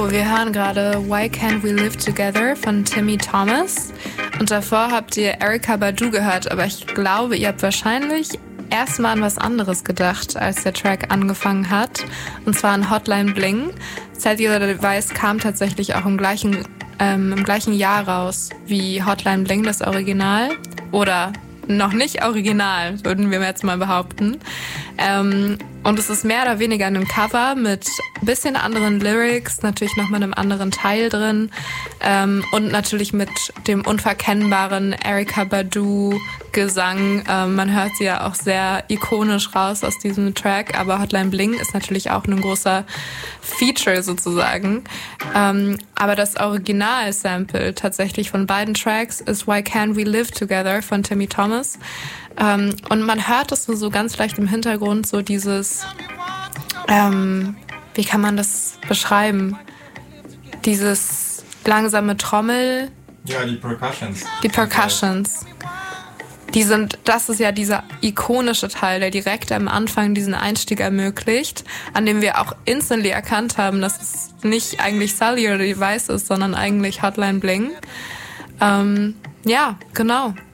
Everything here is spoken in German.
So, wir hören gerade Why Can't We Live Together von Timmy Thomas. Und davor habt ihr Erykah Badu gehört, aber ich glaube, ihr habt wahrscheinlich erstmal an was anderes gedacht, als der Track angefangen hat. Und zwar an Hotline Bling. Cellular Device kam tatsächlich auch im gleichen Jahr raus wie Hotline Bling, das Original. Oder noch nicht original, würden wir jetzt mal behaupten. Und es ist mehr oder weniger ein Cover mit ein bisschen anderen Lyrics, natürlich noch mit einem anderen Teil drin und natürlich mit dem unverkennbaren Erykah Badu Gesang. Man hört sie ja auch sehr ikonisch raus aus diesem Track, aber Hotline Bling ist natürlich auch ein großer Feature sozusagen. Aber das Original-Sample tatsächlich von beiden Tracks ist Why Can't We Live Together von Timmy Thomas. Und man hört es nur so ganz leicht im Hintergrund, so dieses, wie kann man das beschreiben? Dieses langsame Trommel. Ja, die Percussions. Die Percussions. Das ist ja dieser ikonische Teil, der direkt am Anfang diesen Einstieg ermöglicht, an dem wir auch instantly erkannt haben, dass es nicht eigentlich Cellular Device ist, sondern eigentlich Hotline Bling. Ja, genau.